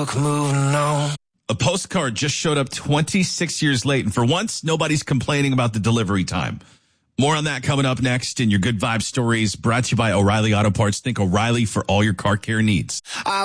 luck moving on. A postcard just showed up 26 years late, and for once, nobody's complaining about the delivery time. More on that coming up next in your Good Vibe Stories, brought to you by O'Reilly Auto Parts. Think O'Reilly for all your car care needs.